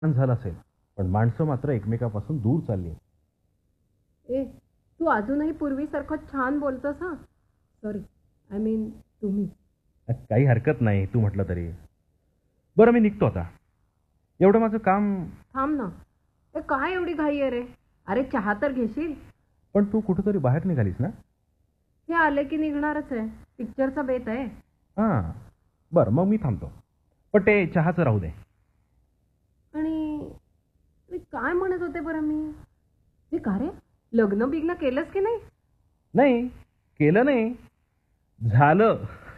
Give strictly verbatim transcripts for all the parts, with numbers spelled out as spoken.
झालं असेल, पण माणसं मात्र एकमेकापासून दूर चालली आहेत. ए तू अजूनही पूर्वीसारखं छान बोलतोस हा. सॉरी, आय मीन तुम्ही. काही हरकत नाही तू म्हटलं तरी. बरं मी निघतो आता. एवढं माझं काम. थांब ना. ए काय एवढी घाई आहे रे? अरे चहा तर घेशील. पण तू कुठेतरी बाहेर निघालीस ना? हे आले की निघणारच आहे. पिक्चरचा बेत आहे. हां बरं मग मी थांबतो. पण ते चहाचं राहू दे. आणि मी काय म्हणत होते बरं मी? हे का रे, लग्न बिग्न केलंस की नाही? नाही केलं नाही, झालं.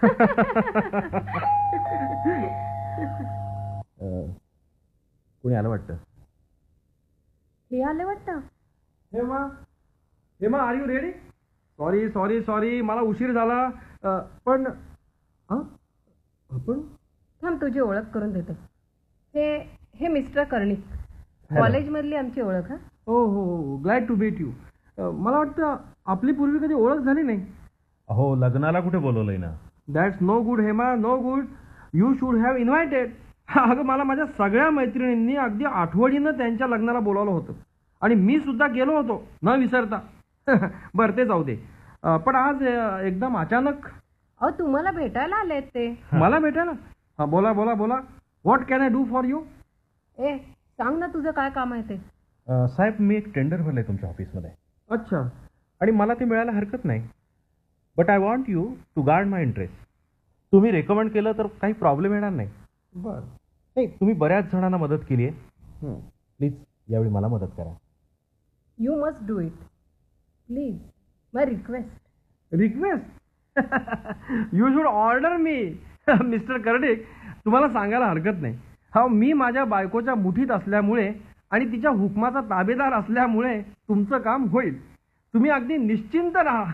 अ, कोणी आलं वाटतं. हे आले वाटतं. Hema Hema R you ready? Sorry sorry sorry मला उशीर झाला. अ, पण हां आपण थांब तुझी ओळख करून देते. हे हे मिस्टर कर्णिक, कॉलेजमधली आमची ओळख. हा हो हो ग्लॅड टू मीट यू. मला वाटतं आपली पूर्वी कधी ओळख झाली नाही. अहो लग्नाला कुठे बोलवलंय ना. That's no good Hema, no good. You should have invited. अगं मला माझ्या सगळ्या मैत्रिणींनी अगदी आठवणीनं त्यांच्या लग्नाला बोलावलं होतं आणि मी सुद्धा गेलो होतो न विसरता. बरं ते जाऊ दे. अ, पण आज अ, एकदम अचानक. अहो तुम्हाला भेटायला आलेत ते. मला भेटा ना. हां बोला बोला बोला. What can I do for you? ए सांग ना तुझं काय काम आहे ते. अ, साहेब मी एक टेंडर भरलंय तुमच्या ऑफिसमध्ये. अच्छा. आणि मला ते मिळायला हरकत नाही. But I want you to guard my interest. तुम्ही रेकमेंड केलं तर काही प्रॉब्लेम येणार नाही. बरं. नाही तुम्ही बऱ्याच जणांना मदत केली आहे. प्लीज यावेळी मला मदत करा. You must do it please, my request. Request? You should order me. Mister Karnik तुम्हाला सांगायला हरकत नाही. हा मी माझ्या बायकोच्या मुठीत असल्यामुळे आणि तिच्या हुकमाचा ताबेदार असल्यामुळे तुमचं काम होईल. तुम्ही अगदी निश्चिंत राहा.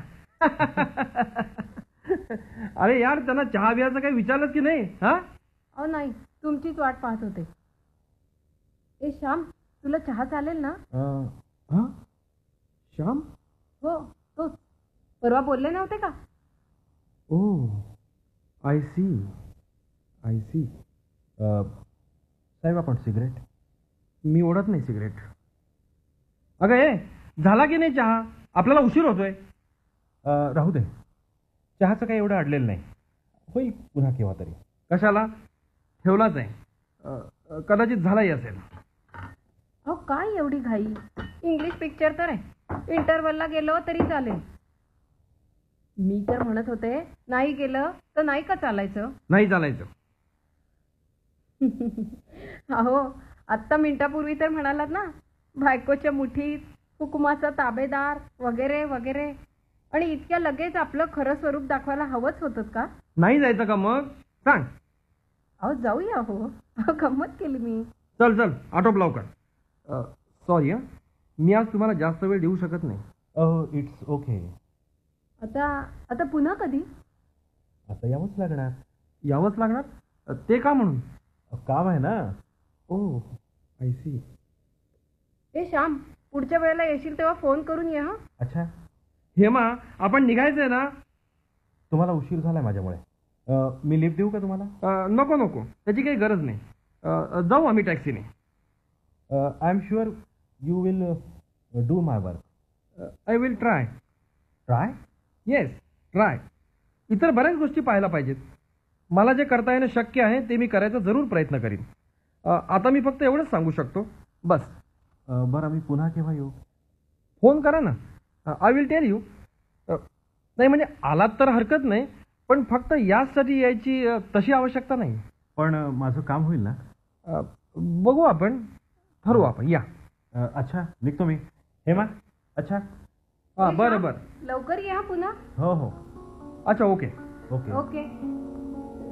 अरे यार त्यांना चहा बियाचं काही विचारलंच की नाही? हा अहो नाही, तुमचीच वाट पाहत होते. ए श्याम, तुला चहा चालेल ना? हा श्याम? हो तोच. परवा बोलले नव्हते का? ओ आय सी आय सी. साहेब आपण सिगरेट. मी ओढत नाही सिगरेट. अगं ए झाला की नाही चहा? आपल्याला उशीर होतोय. अ, राहू दे. चहाचं काही एवढं अडलेलं नाही, होईल पुन्हा केव्हा तरी. कशाला? ठेवलाच आहे. अ, अ, कदाचित झालाही असेल. अहो काय एवढी घाई? इंग्लिश पिक्चर तर आहे, इंटरवलला गेलो तरी चालेल. मी तर म्हणत होते नाही गेलं तर नाही का चालायचं? नाही चालायचं. अहो आत्ता मिनिटापूर्वी तर म्हणालात ना बायकोच्या मुठीत, हुकुमाचा ताबेदार वगैरे वगैरे. आणि इतक्या लगेच आपलं खरं स्वरूप दाखवायला हवंच होतं का? नाही जायचं का मग? सांग. अहो जाऊया. हो अहो, गंमत केली मी. चल चल आटोप लवकर. सॉरी हां मी आज तुम्हाला जास्त वेळ देऊ शकत नाही. अहो इट्स ओके. आता आता पुन्हा कधी? आता यावंच लागणार. यावंच लागणार? अ, ते का म्हणून? काम आहे ना. ओ आय सी. ए श्याम, पुढच्या वेळेला येशील तेव्हा फोन करून ये. हा अच्छा. हेमा आपण निघायचंय ना? तुम्हाला उशीर झालाय माझ्यामुळे. अ, मी लिफ्ट देऊ का तुम्हाला? अ, नको नको त्याची काही गरज नाही. अ, जाऊ आम्ही टॅक्सीने. I am sure you will do my work. I will try. Try? Yes try. इतर बऱ्याच गोष्टी पाहायला पाहिजेत. मला जे करता येणं शक्य आहे ते मी करायचा जरूर प्रयत्न करीन. अ, आता मी फक्त एवढंच सांगू शकतो बस. बरं मी पुन्हा केव्हा येऊ? फोन करा ना. I will tail you. नाही म्हणजे आलात तर हरकत नाही, पण फक्त याचसाठी यायची अ, तशी आवश्यकता नाही. पण अ, माझं काम होईल ना? अ, बघू आपण, ठरवू आपण. या. अ, अच्छा निघतो मी. हेमा. अच्छा. हां बरं बरं. लवकर ये हा पुन्हा. हो हो. अच्छा ओके. ओके. ओके.